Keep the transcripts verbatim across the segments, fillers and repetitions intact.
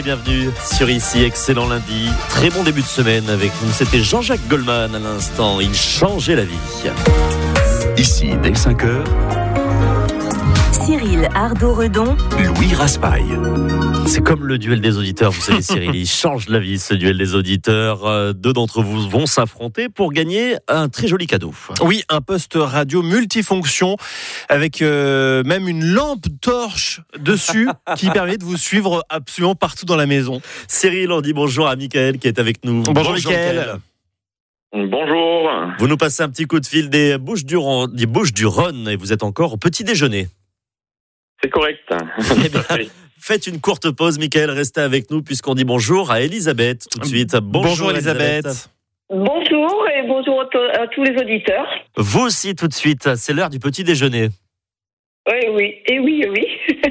bienvenue sur Ici, excellent lundi. Très bon début de semaine avec nous. C'était Jean-Jacques Goldman à l'instant. Il changeait la vie. Ici, dès cinq heures, Cyril Ardo-Redon, Louis Raspail. C'est comme le duel des auditeurs, vous savez Cyril, il change la vie ce duel des auditeurs. Euh, deux d'entre vous vont s'affronter pour gagner un très joli cadeau. Oui, un poste radio multifonction avec euh, même une lampe torche dessus qui permet de vous suivre absolument partout dans la maison. Cyril, on dit bonjour à Mickaël qui est avec nous. Bonjour, bonjour Mickaël. Bonjour. Vous nous passez un petit coup de fil des Bouches-du-Rhône, des Bouches-du-Rhône et vous êtes encore au petit déjeuner. C'est correct. Eh bien, faites une courte pause, Mickaël, restez avec nous puisqu'on dit bonjour à Elisabeth tout de suite. Bonjour, bonjour Elisabeth. Elisabeth. Bonjour et bonjour à tous les auditeurs. Vous aussi tout de suite, c'est l'heure du petit déjeuner. Oui, oui, et oui, oui.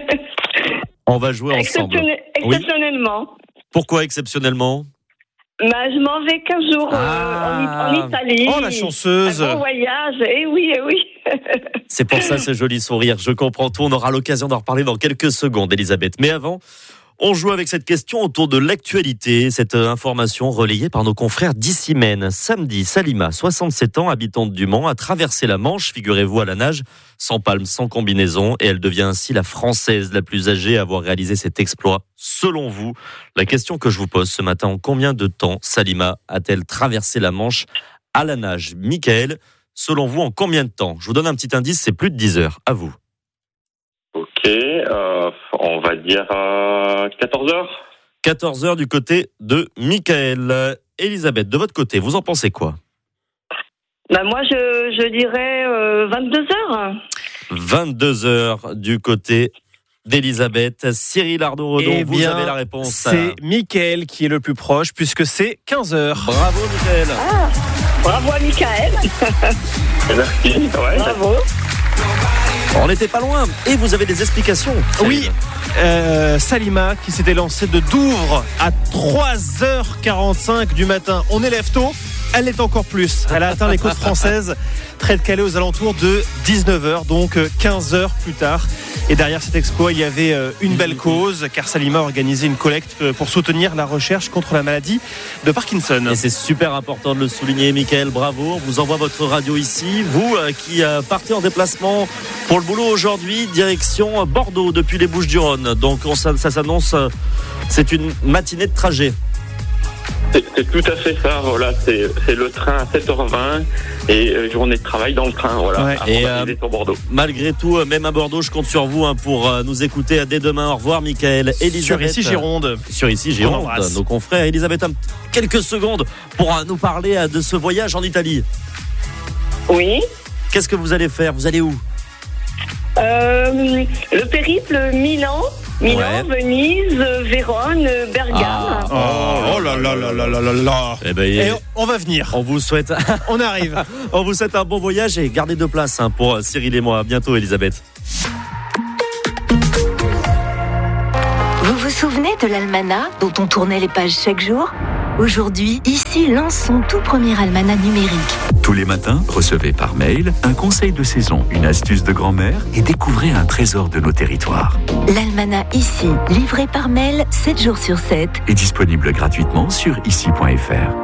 On va jouer ensemble. Exceptionnel, exceptionnellement. Oui. Pourquoi exceptionnellement ? Bah, je m'en vais quinze jours ah. euh, en, en Italie. Oh, la chanceuse. Un bon voyage, et oui, et oui. C'est pour ça ce joli sourire, je comprends tout. On aura l'occasion d'en reparler dans quelques secondes, Elisabeth. Mais avant, on joue avec cette question autour de l'actualité. Cette information relayée par nos confrères d'Ici Maine. Samedi, Salima, soixante-sept ans, habitante du Mans, a traversé la Manche, figurez-vous, à la nage, sans palme, sans combinaison. Et elle devient ainsi la Française la plus âgée à avoir réalisé cet exploit. Selon vous, la question que je vous pose ce matin, en combien de temps Salima a-t-elle traversé la Manche à la nage ? Mickaël, selon vous, en combien de temps ? Je vous donne un petit indice, c'est plus de dix heures. À vous. Ok, euh, on va dire euh, quatorze heures. quatorze heures du côté de Mickaël. Elisabeth, de votre côté, vous en pensez quoi ? Bah, moi, je, je dirais euh, vingt-deux heures. vingt-deux heures du côté d'Elisabeth. Cyril Ardo-Redon, eh vous bien, avez la réponse. C'est Mickaël qui est le plus proche puisque c'est quinze heures. Bravo Mickaël. Ah, bravo à Mickaël. Merci. Ouais. Bravo. On n'était pas loin. Et vous avez des explications. Oui, euh, Salima qui s'était lancée de Douvres à trois heures quarante-cinq du matin. On élève tôt, elle l'est encore plus. Elle a atteint les côtes françaises près de Calais aux alentours de dix-neuf heures, donc quinze heures plus tard. Et derrière cet exploit, il y avait une belle cause, car Salima a organisé une collecte pour soutenir la recherche contre la maladie de Parkinson. Et c'est super important de le souligner, Mickaël, bravo. On vous envoie votre radio ici. Vous euh, qui euh, partez en déplacement pour le boulot aujourd'hui, direction Bordeaux depuis les Bouches-du-Rhône. Donc on, ça, ça s'annonce, euh, c'est une matinée de trajet. C'est, c'est tout à fait ça, voilà, c'est, c'est le train à sept heures vingt et euh, journée de travail dans le train, voilà, ouais. et euh, sur Bordeaux. Malgré tout, euh, même à Bordeaux, je compte sur vous hein, pour euh, nous écouter dès demain. Au revoir Mickaël. Elisabeth, sur Ici Gironde. Sur Ici Gironde, nos confrères. Elisabeth, un, quelques secondes pour euh, nous parler euh, de ce voyage en Italie. Oui. Qu'est-ce que vous allez faire ? Vous allez où ? euh, Le périple Milan. Milan, ouais. Venise, Vérone, Bergame. Ah. Oh, oh là là là là là là là. Eh ben, et on va venir. On vous souhaite, on arrive. On vous souhaite un bon voyage et gardez de place hein, pour Cyril et moi. À bientôt, Elisabeth. vous vous souvenez de l'almanach dont on tournait les pages chaque jour ? Aujourd'hui, Ici lance son tout premier almanach numérique. Tous les matins, recevez par mail un conseil de saison, une astuce de grand-mère et découvrez un trésor de nos territoires. L'almanach Ici, livré par mail sept jours sur sept. Est disponible gratuitement sur ici point f r.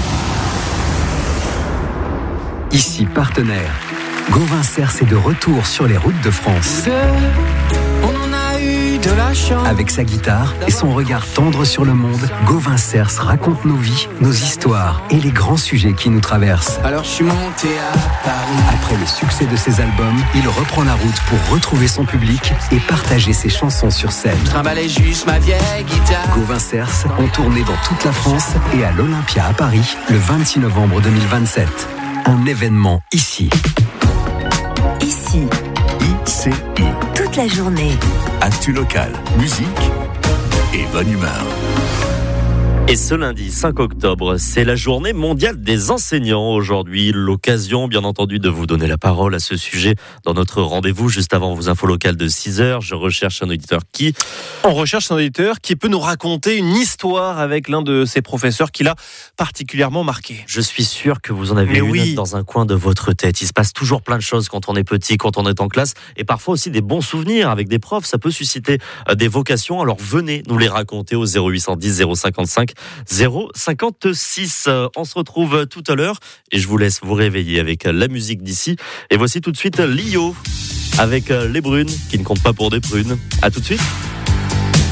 Ici partenaire. Gauvin Cers est de retour sur les routes de France. On en a eu de la chance. Avec sa guitare et son regard tendre sur le monde, Gauvin Cers raconte nos vies, nos histoires et les grands sujets qui nous traversent. Alors je suis monté à Paris. Après le succès de ses albums, il reprend la route pour retrouver son public et partager ses chansons sur scène. Je trimballais juste ma vieille guitare. Gauvin Cers ont tourné dans toute la France et à l'Olympia à Paris le vingt-six novembre deux mille vingt-sept. Un événement ici. Ici. I C I. Toute la journée. Actu locale, musique et bonne humeur. Et ce lundi cinq octobre, c'est la journée mondiale des enseignants. Aujourd'hui, l'occasion, bien entendu, de vous donner la parole à ce sujet dans notre rendez-vous juste avant vos infos locales de six heures. Je recherche un auditeur qui... On recherche un auditeur qui peut nous raconter une histoire avec l'un de ses professeurs qui l'a particulièrement marqué. Je suis sûr que vous en avez Mais une oui. dans un coin de votre tête. Il se passe toujours plein de choses quand on est petit, quand on est en classe, et parfois aussi des bons souvenirs avec des profs. Ça peut susciter des vocations. Alors venez nous les raconter au zéro huit cent dix zéro cinquante-cinq zéro cinquante-six. On se retrouve tout à l'heure et je vous laisse vous réveiller avec la musique d'ici. Et voici tout de suite Lio avec les brunes qui ne comptent pas pour des prunes. À tout de suite.